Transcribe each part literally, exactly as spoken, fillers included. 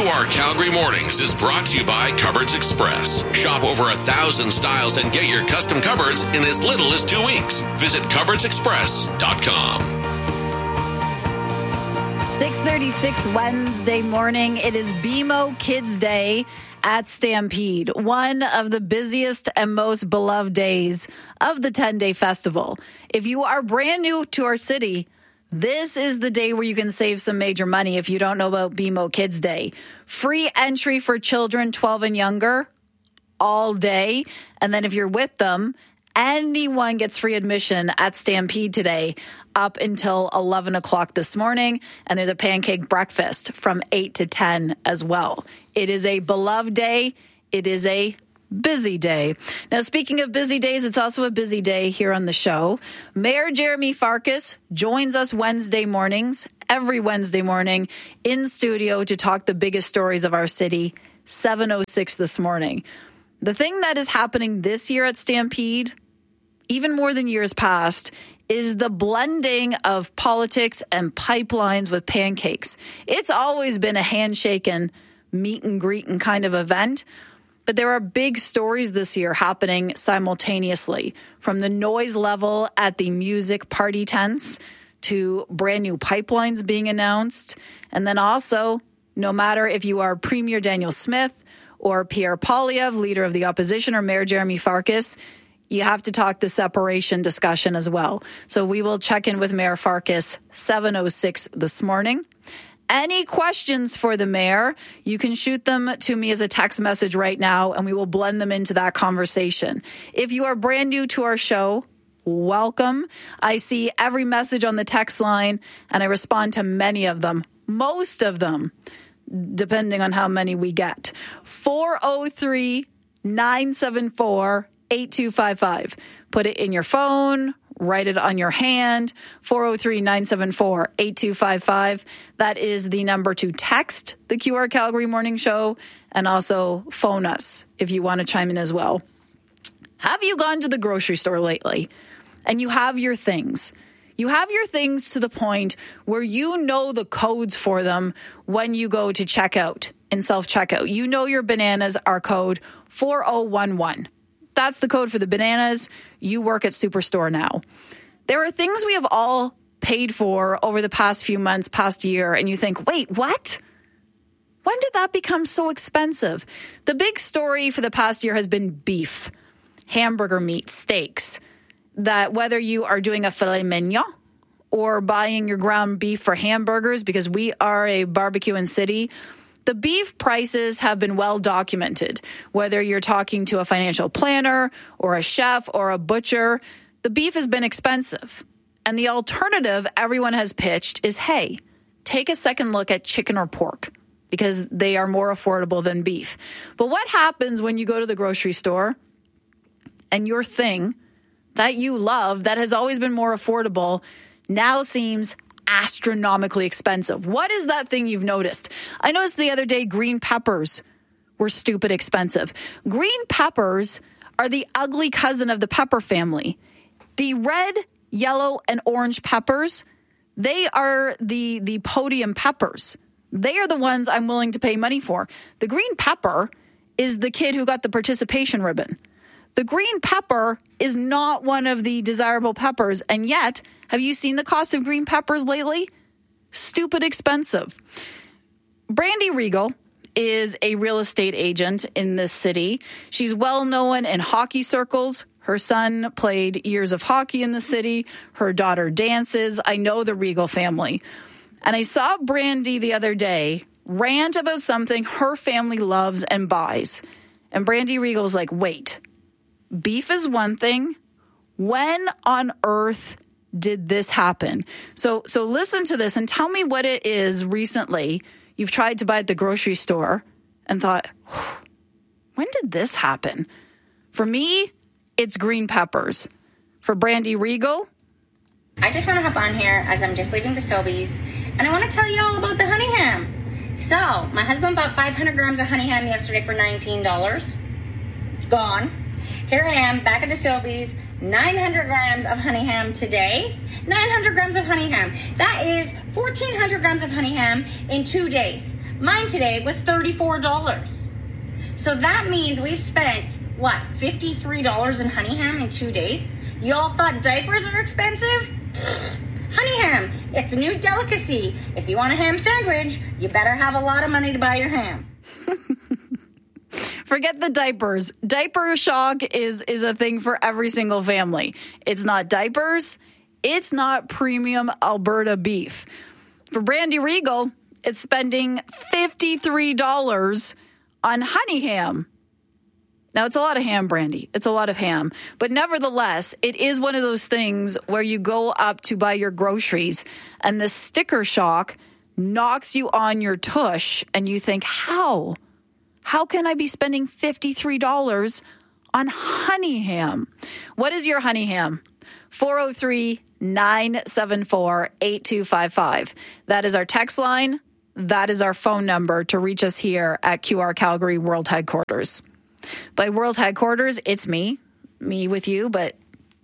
Q R Calgary Mornings is brought to you by Cupboards Express. Shop over a thousand styles and get your custom cupboards in as little as two weeks. Visit cupboards express dot com. six thirty-six Wednesday morning. It is B M O Kids Day at Stampede, one of the busiest and most beloved days of the ten-day festival. If you are brand new to our city, this is the day where you can save some major money if you don't know about B M O Kids Day. Free entry for children twelve and younger all day. And then if you're with them, anyone gets free admission at Stampede today up until eleven o'clock this morning. And there's a pancake breakfast from eight to ten as well. It is a beloved day. It is a busy day. Now, speaking of busy days, it's also a busy day here on the show. Mayor Jeremy Farkas joins us Wednesday mornings, every Wednesday morning, in studio to talk the biggest stories of our city, seven oh six this morning. The thing that is happening this year at Stampede, even more than years past, is the blending of politics and pipelines with pancakes. It's always been a handshaking, meet and greet and kind of event. But there are big stories this year happening simultaneously, from the noise level at the music party tents to brand new pipelines being announced. And then also, no matter if you are Premier Daniel Smith or Pierre Poilievre, leader of the opposition, or Mayor Jeremy Farkas, you have to talk the separation discussion as well. So we will check in with Mayor Farkas seven oh six this morning. Any questions for the mayor, you can shoot them to me as a text message right now, and we will blend them into that conversation. If you are brand new to our show, welcome. I see every message on the text line, and I respond to many of them, most of them, depending on how many we get. four oh three, nine seven four, eight two five five. Put it in your phone. Write it on your hand, four oh three, nine seven four, eight two five five. That is the number to text the Q R Calgary Morning Show, and also phone us if you want to chime in as well. Have you gone to the grocery store lately and you have your things? You have your things to the point where you know the codes for them when you go to checkout in self-checkout. You know your bananas are code four oh one one. That's the code for the bananas. You work at Superstore now. There are things we have all paid for over the past few months, past year, and you think, wait, what? When did that become so expensive? The big story for the past year has been beef, hamburger meat, steaks, that whether you are doing a filet mignon or buying your ground beef for hamburgers, because we are a barbecuing city, the beef prices have been well documented. Whether you're talking to a financial planner or a chef or a butcher, the beef has been expensive. And the alternative everyone has pitched is, hey, take a second look at chicken or pork, because they are more affordable than beef. But what happens when you go to the grocery store and your thing that you love, that has always been more affordable, now seems astronomically expensive? What is that thing you've noticed? I noticed the other day green peppers were stupid expensive. Green peppers are the ugly cousin of the pepper family. The red, yellow, and orange peppers, they are the, the podium peppers. They are the ones I'm willing to pay money for. The green pepper is the kid who got the participation ribbon. The green pepper is not one of the desirable peppers, and yet, have you seen the cost of green peppers lately? Stupid expensive. Brandy Regal is a real estate agent in this city. She's well known in hockey circles. Her son played years of hockey in the city. Her daughter dances. I know the Regal family. And I saw Brandy the other day rant about something her family loves and buys. And Brandy Regal's like, wait, beef is one thing. When on earth did this happen? So so listen to this and tell me what it is recently you've tried to buy at the grocery store and thought, when did this happen? For me, it's green peppers. For Brandy Regal, I just want to hop on here as I'm just leaving the Sobeys, and I want to tell you all about the honey ham. So, my husband bought five hundred grams of honey ham yesterday for nineteen dollars. Gone. Here I am, back at the Sobeys, nine hundred grams of honey ham today. nine hundred grams of honey ham. That is fourteen hundred grams of honey ham in two days. Mine today was thirty-four dollars. So that means we've spent, what, fifty-three dollars in honey ham in two days? Y'all thought diapers are expensive? Honey ham, it's a new delicacy. If you want a ham sandwich, you better have a lot of money to buy your ham. Forget the diapers. Diaper shock is, is a thing for every single family. It's not diapers. It's not premium Alberta beef. For Brandy Regal, it's spending fifty-three dollars on honey ham. Now, it's a lot of ham, Brandy. It's a lot of ham. But nevertheless, it is one of those things where you go up to buy your groceries and the sticker shock knocks you on your tush and you think, how? How can I be spending fifty-three dollars on honey ham? What is your honey ham? four oh three, nine seven four, eight two five five. That is our text line. That is our phone number to reach us here at Q R Calgary World Headquarters. By World Headquarters, it's me, me with you, but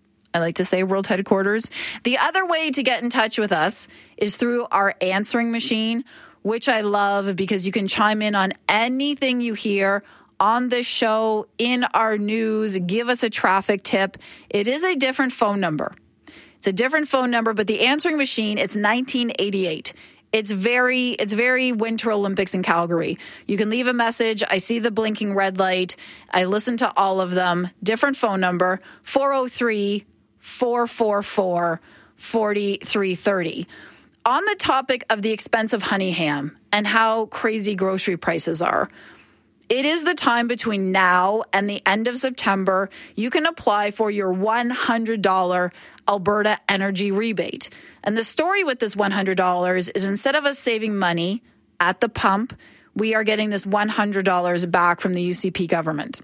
I like to say World Headquarters. The other way to get in touch with us is through our answering machine, which I love because you can chime in on anything you hear on this show, in our news, give us a traffic tip. It is a different phone number. It's a different phone number, but the answering machine, it's nineteen eighty-eight. It's very, it's very Winter Olympics in Calgary. You can leave a message. I see the blinking red light. I listen to all of them. Different phone number, four oh three, four four four, four three three oh. On the topic of the expense of honey ham and how crazy grocery prices are, it is the time between now and the end of September. You can apply for your one hundred dollars Alberta Energy Rebate. And the story with this one hundred dollars is instead of us saving money at the pump, we are getting this one hundred dollars back from the U C P government.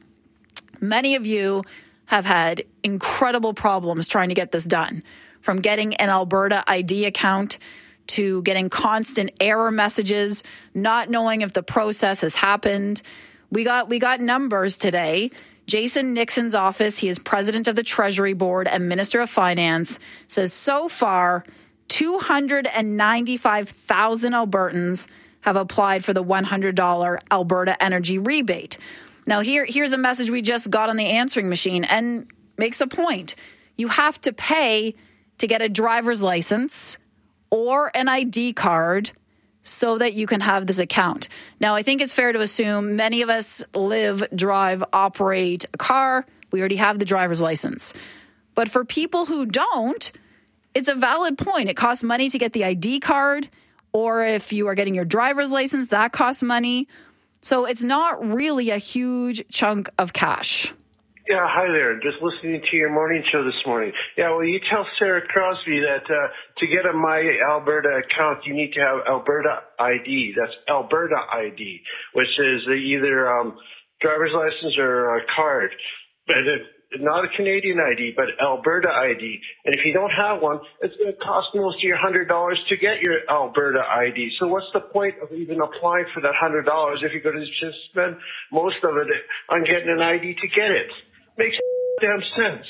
Many of you have had incredible problems trying to get this done, from getting an Alberta I D account to getting constant error messages, not knowing if the process has happened. We got we got numbers today. Jason Nixon's office, he is president of the Treasury Board and Minister of Finance, says so far two hundred ninety-five thousand Albertans have applied for the one hundred dollars Alberta Energy Rebate. Now, here, here's a message we just got on the answering machine and makes a point. You have to pay to get a driver's license or an I D card so that you can have this account. Now, I think it's fair to assume many of us live, drive, operate a car. We already have the driver's license. But for people who don't, it's a valid point. It costs money to get the I D card, or if you are getting your driver's license, that costs money. So it's not really a huge chunk of cash. Yeah, hi there. Just listening to your morning show this morning. Yeah, well, you tell Sarah Crosby that uh, to get a My Alberta account, you need to have Alberta I D. That's Alberta I D, which is either um, driver's license or a card. But it, not a Canadian I D, but Alberta I D. And if you don't have one, it's going to cost most of your one hundred dollars to get your Alberta I D. So what's the point of even applying for that one hundred dollars if you're going to just spend most of it on getting an I D to get it? Makes damn sense.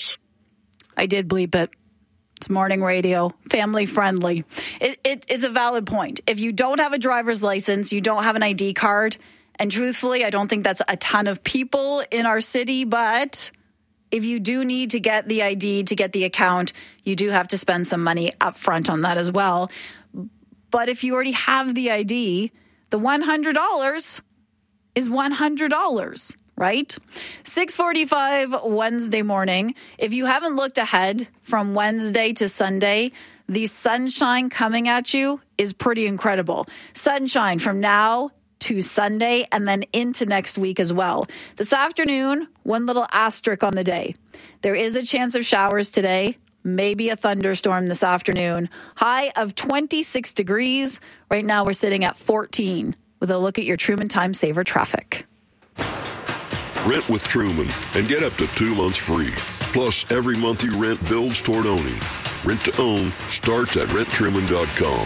I did bleep it. It's morning radio, family friendly. It, it, it's a valid point. If you don't have a driver's license, you don't have an I D card, and truthfully, I don't think that's a ton of people in our city, but if you do need to get the I D to get the account, you do have to spend some money up front on that as well. But if you already have the I D, the one hundred dollars is one hundred dollars. Right? six forty-five Wednesday morning. If you haven't looked ahead from Wednesday to Sunday, the sunshine coming at you is pretty incredible. Sunshine from now to Sunday and then into next week as well. This afternoon, one little asterisk on the day. There is a chance of showers today, maybe a thunderstorm this afternoon. High of twenty-six degrees. Right now we're sitting at fourteen with a look at your Truman Time Saver traffic. Rent with Truman and get up to two months free. Plus, every month you rent builds toward owning. Rent to own starts at rent truman dot com.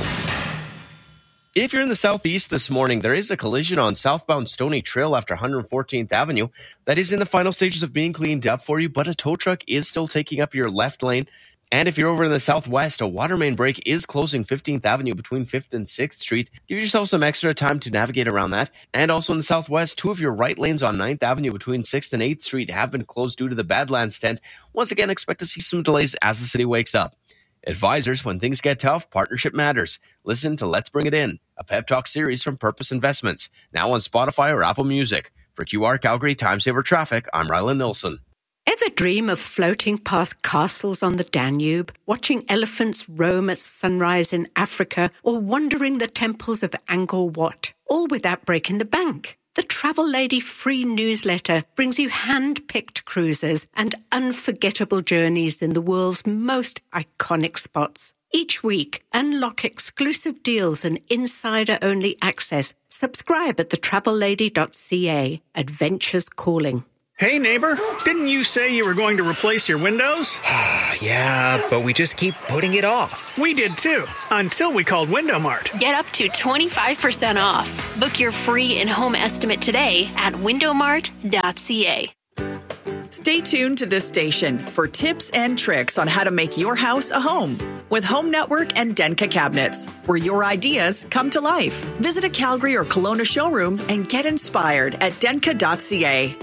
If you're in the southeast this morning, there is a collision on southbound Stony Trail after one hundred fourteenth Avenue. That is in the final stages of being cleaned up for you, but a tow truck is still taking up your left lane. And if you're over in the southwest, a water main break is closing fifteenth Avenue between fifth and sixth Street. Give yourself some extra time to navigate around that. And also in the southwest, two of your right lanes on ninth Avenue between sixth and eighth Street have been closed due to the Badlands tent. Once again, expect to see some delays as the city wakes up. Advisors, when things get tough, partnership matters. Listen to Let's Bring It In, a pep talk series from Purpose Investments, now on Spotify or Apple Music. For Q R Calgary Time Saver Traffic, I'm Rylan Nilsson. Ever dream of floating past castles on the Danube, watching elephants roam at sunrise in Africa, or wandering the temples of Angkor Wat, all without breaking the bank? The Travel Lady free newsletter brings you hand-picked cruises and unforgettable journeys in the world's most iconic spots. Each week, unlock exclusive deals and insider-only access. Subscribe at the travel lady dot c a. Adventures calling. Hey, neighbor, didn't you say you were going to replace your windows? Yeah, but we just keep putting it off. We did too, until we called Window Mart. Get up to twenty-five percent off. Book your free in-home estimate today at window mart dot c a. Stay tuned to this station for tips and tricks on how to make your house a home with Home Network and Denka Cabinets, where your ideas come to life. Visit a Calgary or Kelowna showroom and get inspired at denka dot c a.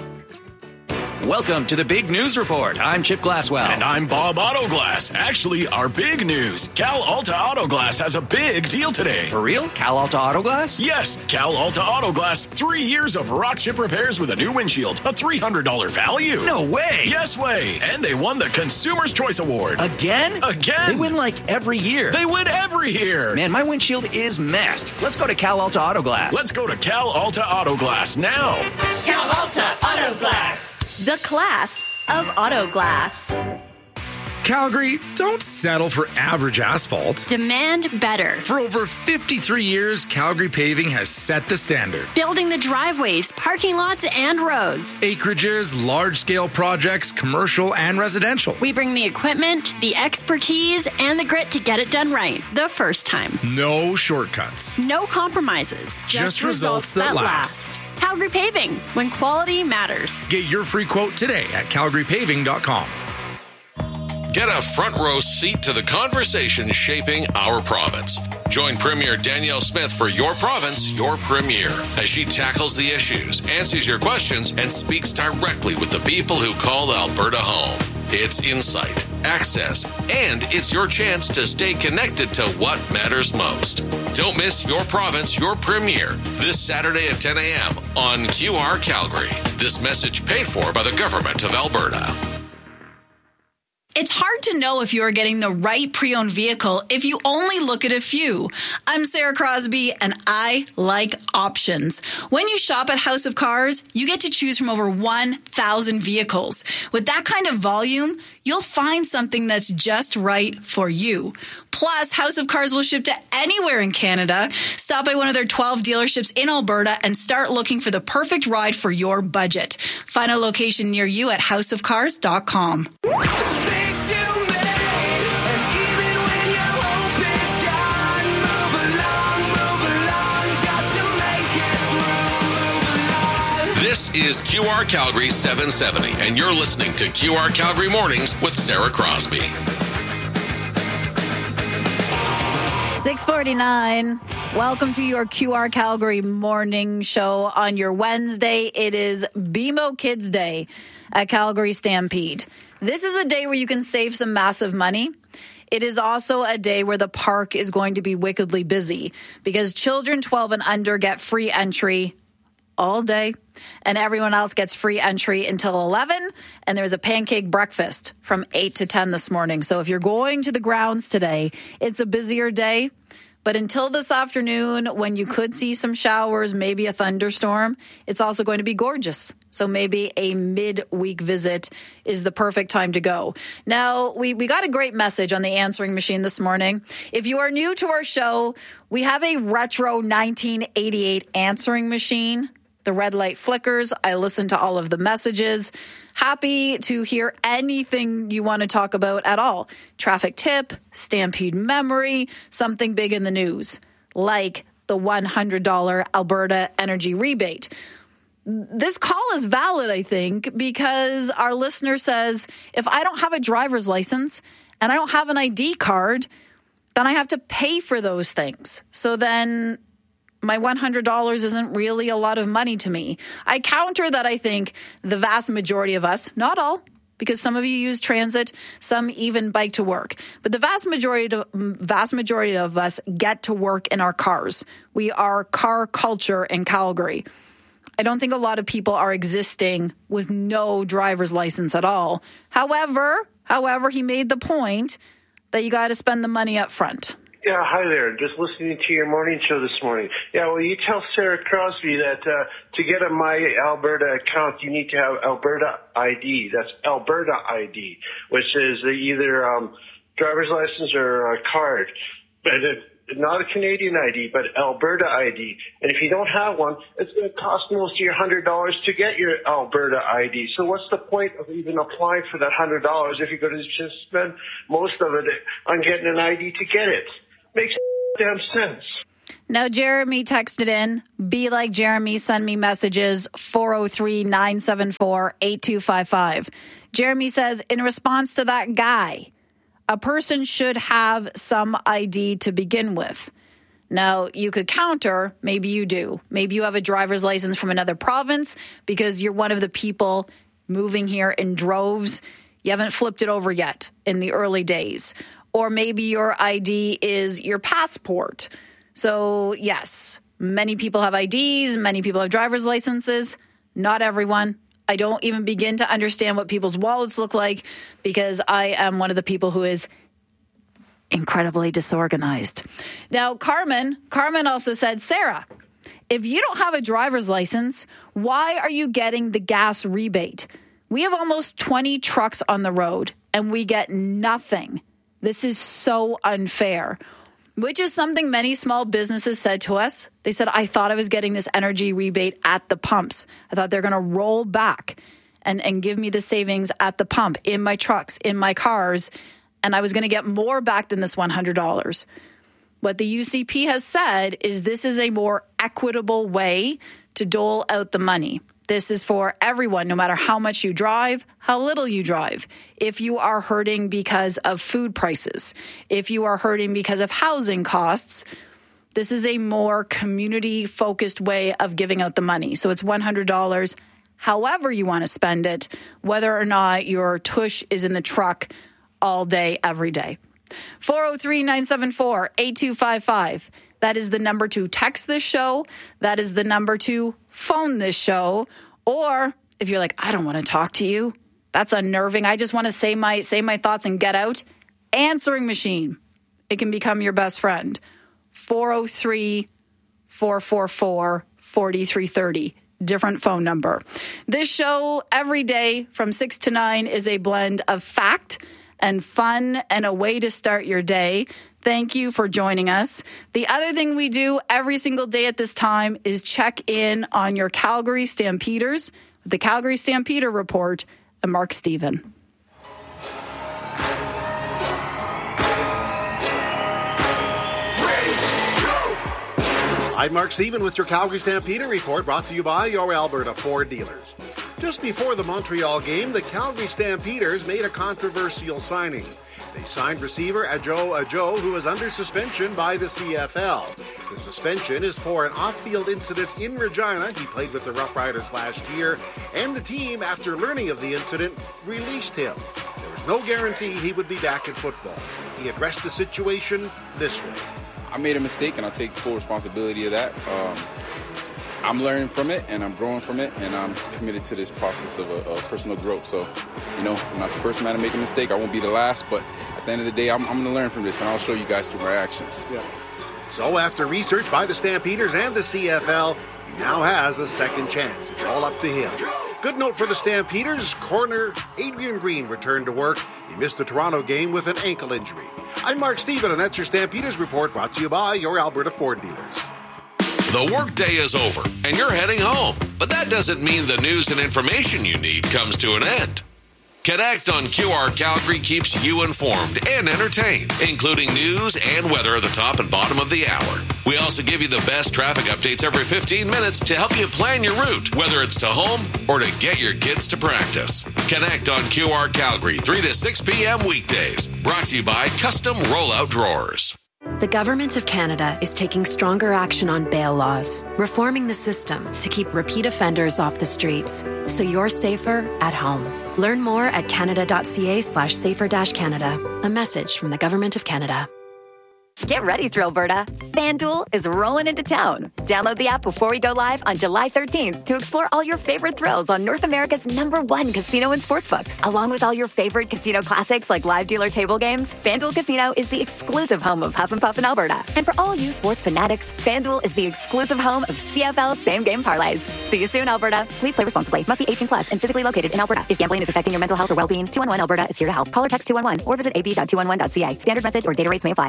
Welcome to the Big News Report. I'm Chip Glasswell. And I'm Bob Autoglass. Actually, our big news. Cal Alta Autoglass has a big deal today. For real? Cal Alta Autoglass? Yes, Cal Alta Autoglass. Three years of rock chip repairs with a new windshield. A three hundred dollars value. No way. Yes way. And they won the Consumer's Choice Award. Again? Again. They win like every year. They win every year. Man, my windshield is messed. Let's go to Cal Alta Autoglass. Let's go to Cal Alta Autoglass now. Cal Alta Autoglass. The class of auto glass. Calgary, don't settle for average asphalt. Demand better. For over fifty-three years, Calgary Paving has set the standard. Building the driveways, parking lots, and roads. Acreages, large-scale projects, commercial and residential. We bring the equipment, the expertise, and the grit to get it done right the first time. No shortcuts. No compromises. Just, Just results, results that, that last. last. Calgary Paving, when quality matters. Get your free quote today at calgary paving dot com. Get a front row seat to the conversation shaping our province. Join Premier Danielle Smith for Your Province, Your Premier, as she tackles the issues, answers your questions, and speaks directly with the people who call Alberta home. It's insight, access, and it's your chance to stay connected to what matters most. Don't miss Your Province, Your Premier this Saturday at ten a.m. on Q R Calgary. This message paid for by the Government of Alberta. It's hard to know if you are getting the right pre-owned vehicle if you only look at a few. I'm Sarah Crosby, and I like options. When you shop at House of Cars, you get to choose from over one thousand vehicles. With that kind of volume, you'll find something that's just right for you. Plus, House of Cars will ship to anywhere in Canada. Stop by one of their twelve dealerships in Alberta and start looking for the perfect ride for your budget. Find a location near you at house of cars dot com. This is Q R Calgary seven seventy, and you're listening to Q R Calgary Mornings with Sarah Crosby. six forty-nine. Welcome to your Q R Calgary morning show on your Wednesday. It is B M O Kids Day at Calgary Stampede. This is a day where you can save some massive money. It is also a day where the park is going to be wickedly busy because children twelve and under get free entry all day, and everyone else gets free entry until eleven, and there's a pancake breakfast from eight to ten this morning. So if you're going to the grounds today, it's a busier day, but until this afternoon, when you could see some showers, maybe a thunderstorm, it's also going to be gorgeous. So maybe a mid-week visit is the perfect time to go. Now, we, we got a great message on the answering machine this morning. If you are new to our show, we have a retro nineteen eighty-eight answering machine. The red light flickers. I listen to all of the messages. Happy to hear anything you want to talk about at all. Traffic tip, Stampede memory, something big in the news, like the one hundred dollars Alberta energy rebate. This call is valid, I think, because our listener says, if I don't have a driver's license and I don't have an I D card, then I have to pay for those things. So then my one hundred dollars isn't really a lot of money to me. I counter that I think the vast majority of us, not all, because some of you use transit, some even bike to work, but the vast majority of, vast majority of us get to work in our cars. We are car culture in Calgary. I don't think a lot of people are existing with no driver's license at all. However, however, he made the point that you got to spend the money up front. Yeah, hi there. Just listening to your morning show this morning. Yeah, well, you tell Sarah Crosby that uh, to get a My Alberta account, you need to have Alberta I D. That's Alberta I D, which is either um, driver's license or a card. But it, not a Canadian I D, but Alberta I D. And if you don't have one, it's going to cost most of your one hundred dollars to get your Alberta I D. So what's the point of even applying for that one hundred dollars if you're going to just spend most of it on getting an I D to get it? Makes damn sense. Now, Jeremy texted in, be like Jeremy, send me messages, four oh three, nine seven four, eight two five five. Jeremy says, in response to that guy, a person should have some I D to begin with. Now, you could counter, maybe you do. Maybe you have a driver's license from another province because you're one of the people moving here in droves. You haven't flipped it over yet in the early days. Or maybe your I D is your passport. So, yes, many people have I Ds, many people have driver's licenses. Not everyone. I don't even begin to understand what people's wallets look like because I am one of the people who is incredibly disorganized. Now, Carmen, Carmen also said, Sarah, if you don't have a driver's license, why are you getting the gas rebate? We have almost twenty trucks on the road and we get nothing. This is so unfair, which is something many small businesses said to us. They said, I thought I was getting this energy rebate at the pumps. I thought they're going to roll back and, and give me the savings at the pump, in my trucks, in my cars, and I was going to get more back than this one hundred dollars. What the U C P has said is this is a more equitable way to dole out the money. This is for everyone, no matter how much you drive, how little you drive. If you are hurting because of food prices, if you are hurting because of housing costs, this is a more community-focused way of giving out the money. So it's one hundred dollars however you want to spend it, whether or not your tush is in the truck all day, every day. four oh three, nine seven four, eight two five five. That is the number to text this show. That is the number to phone this show. Or if you're like, I don't want to talk to you, that's unnerving. I just want to say my say my thoughts and get out. Answering machine. It can become your best friend. four oh three, four four four, four three three oh. Different phone number. This show every day from six to nine is a blend of fact and fun and a way to start your day. Thank you for joining us. The other thing we do every single day at this time is check in on your Calgary Stampeders with the Calgary Stampeder Report and Mark Stephen. I'm Mark Stephen with your Calgary Stampeder Report, brought to you by your Alberta Ford dealers. Just before the Montreal game, the Calgary Stampeders made a controversial signing. They signed receiver Ajo Ajo, who is under suspension by the C F L. The suspension is for an off-field incident in Regina. He played with the Rough Riders last year, and the team, after learning of the incident, released him. There was no guarantee he would be back in football. He addressed the situation this way. I made a mistake, and I'll take full responsibility of that. Um, I'm learning from it, and I'm growing from it, and I'm committed to this process of a, a personal growth. So, you know, I'm not the first man to make a mistake. I won't be the last, but at the end of the day, I'm, I'm going to learn from this, and I'll show you guys through my actions. Yeah. So after research by the Stampeders and the C F L, he now has a second chance. It's all up to him. Good note for the Stampeders. Corner Adrian Green returned to work. He missed the Toronto game with an ankle injury. I'm Mark Stephen, and that's your Stampeders Report, brought to you by your Alberta Ford dealers. The workday is over, and you're heading home. But that doesn't mean the news and information you need comes to an end. Connect on Q R Calgary keeps you informed and entertained, including news and weather at the top and bottom of the hour. We also give you the best traffic updates every fifteen minutes to help you plan your route, whether it's to home or to get your kids to practice. Connect on Q R Calgary, three to six p.m. weekdays. Brought to you by Custom Rollout Drawers. The Government of Canada is taking stronger action on bail laws, reforming the system to keep repeat offenders off the streets, so you're safer at home. Learn more at canada.ca slash safer dash Canada. A message from the Government of Canada. Get ready, Thrillberta. FanDuel is rolling into town. Download the app before we go live on July thirteenth to explore all your favorite thrills on North America's number one casino and sportsbook. Along with all your favorite casino classics like live dealer table games, FanDuel Casino is the exclusive home of Huff and Puff in Alberta. And for all you sports fanatics, FanDuel is the exclusive home of C F L same-game parlays. See you soon, Alberta. Please play responsibly. Must be eighteen plus and physically located in Alberta. If gambling is affecting your mental health or well-being, two one one Alberta is here to help. Call or text two one one or visit a b dot two one one dot c a. Standard message or data rates may apply.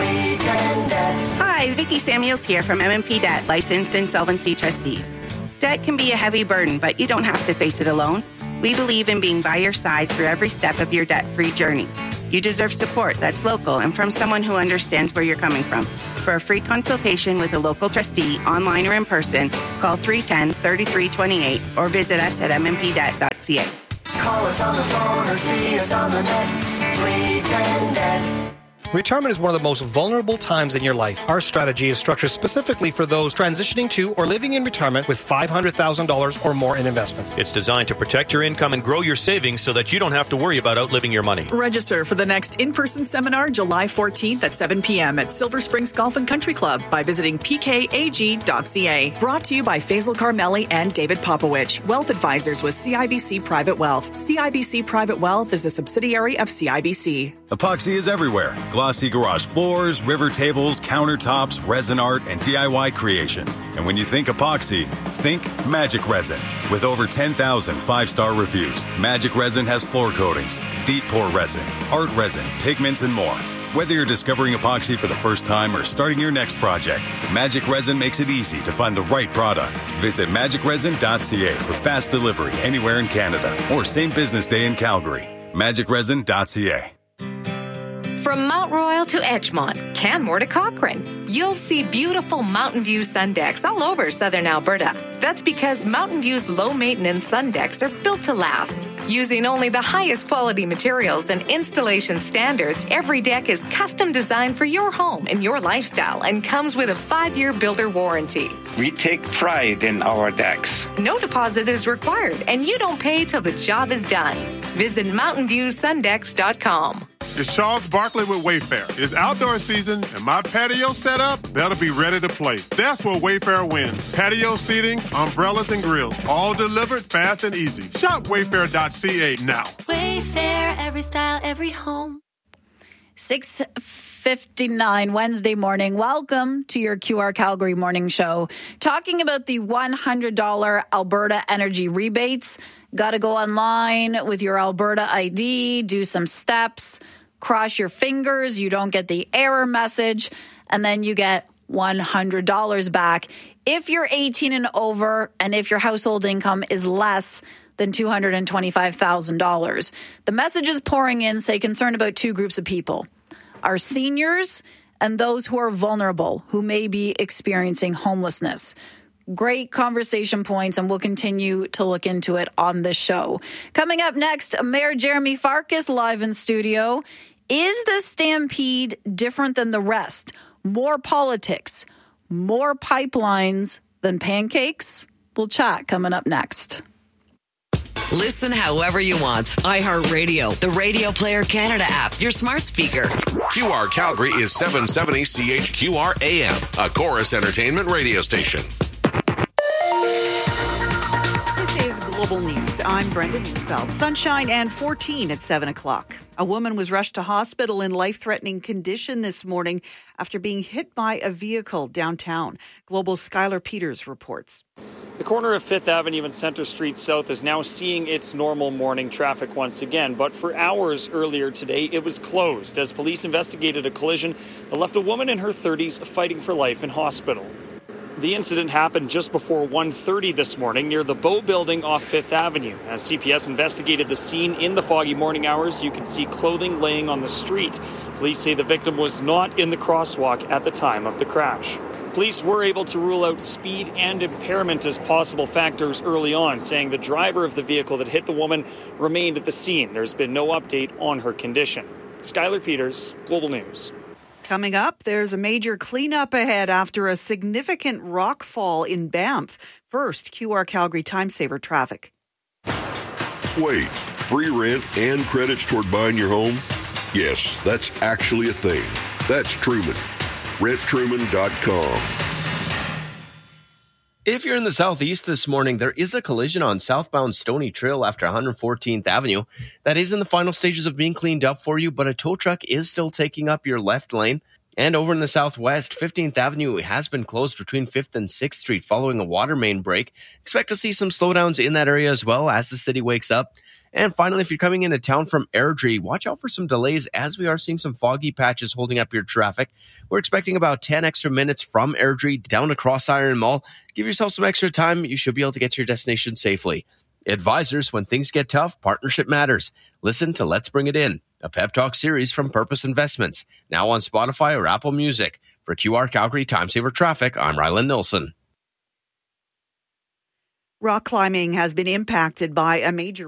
Hi, Vicki Samuels here from M and P Debt, licensed insolvency trustees. Debt can be a heavy burden, but you don't have to face it alone. We believe in being by your side through every step of your debt-free journey. You deserve support that's local and from someone who understands where you're coming from. For a free consultation with a local trustee, online or in person, call three one zero, three three two eight or visit us at m n p debt dot c a. Call us on the phone or see us on the net. three ten debt. Retirement is one of the most vulnerable times in your life. Our strategy is structured specifically for those transitioning to or living in retirement with five hundred thousand dollars or more in investments. It's designed to protect your income and grow your savings so that you don't have to worry about outliving your money. Register for the next in-person seminar July fourteenth at seven p.m. at Silver Springs Golf and Country Club by visiting p k a g dot c a. Brought to you by Faisal Carmeli and David Popowich, Wealth Advisors with C I B C Private Wealth. C I B C Private Wealth is a subsidiary of C I B C. Epoxy is everywhere. Glossy garage floors, river tables, countertops, resin art, and D I Y creations. And when you think epoxy, think Magic Resin. With over ten thousand five-star reviews, Magic Resin has floor coatings, deep pour resin, art resin, pigments, and more. Whether you're discovering epoxy for the first time or starting your next project, Magic Resin makes it easy to find the right product. Visit magic resin dot c a for fast delivery anywhere in Canada or same business day in Calgary. magic resin dot c a. From Mount Royal to Edgemont, Canmore to Cochrane, you'll see beautiful Mountain View sun decks all over southern Alberta. That's because Mountain View's low-maintenance sun decks are built to last. Using only the highest quality materials and installation standards, every deck is custom designed for your home and your lifestyle and comes with a five-year builder warranty. We take pride in our decks. No deposit is required, and you don't pay till the job is done. Visit mountain view sun decks dot com. It's Charles Barkley with Wayfair. It's outdoor season, and my patio setup, that'll be ready to play. That's where Wayfair wins. Patio seating, umbrellas, and grills, all delivered fast and easy. Shop wayfair dot c a now. Wayfair, every style, every home. six fifty-nine Wednesday morning. Welcome to your Q R Calgary morning show. Talking about the one hundred dollars Alberta energy rebates. Got to go online with your Alberta I D, do some steps, cross your fingers, you don't get the error message, and then you get one hundred dollars back if you're eighteen and over and if your household income is less than two hundred twenty-five thousand dollars. The messages pouring in say concerned about two groups of people. Our seniors and those who are vulnerable, who may be experiencing homelessness. Great conversation points, and we'll continue to look into it on this show. Coming up next, Mayor Jeremy Farkas live in studio. Is the Stampede different than the rest? More politics, more pipelines than pancakes? We'll chat coming up next. Listen however you want. iHeartRadio, the Radio Player Canada app, your smart speaker. Q R Calgary is seven seventy C H Q R A M, a Chorus Entertainment radio station. This is Global News. I'm Brenda Neufeld. Sunshine and fourteen at seven o'clock. A woman was rushed to hospital in life-threatening condition this morning after being hit by a vehicle downtown. Global's Skylar Peters reports. The corner of Fifth Avenue and Centre Street South is now seeing its normal morning traffic once again. But for hours earlier today, it was closed as police investigated a collision that left a woman in her thirties fighting for life in hospital. The incident happened just before one thirty this morning near the Bow Building off Fifth Avenue. As C P S investigated the scene in the foggy morning hours, you could see clothing laying on the street. Police say the victim was not in the crosswalk at the time of the crash. Police were able to rule out speed and impairment as possible factors early on, saying the driver of the vehicle that hit the woman remained at the scene. There's been no update on her condition. Skylar Peters, Global News. Coming up, there's a major cleanup ahead after a significant rock fall in Banff. First, Q R Calgary Time Saver traffic. Wait, free rent and credits toward buying your home? Yes, that's actually a thing. That's Truman. rent truman dot com. If you're in the southeast this morning, there is a collision on southbound Stony Trail after one hundred fourteenth Avenue. That is in the final stages of being cleaned up for you, but a tow truck is still taking up your left lane. And over in the southwest, fifteenth Avenue has been closed between fifth and sixth Street following a water main break. Expect to see some slowdowns in that area as well as the city wakes up. And finally, if you're coming into town from Airdrie, watch out for some delays as we are seeing some foggy patches holding up your traffic. We're expecting about ten extra minutes from Airdrie down to Cross Iron Mall. Give yourself some extra time. You should be able to get to your destination safely. Advisors, when things get tough, partnership matters. Listen to Let's Bring It In, a pep talk series from Purpose Investments, now on Spotify or Apple Music. For Q R Calgary Time Saver Traffic, I'm Rylan Nilsson. Rock climbing has been impacted by a major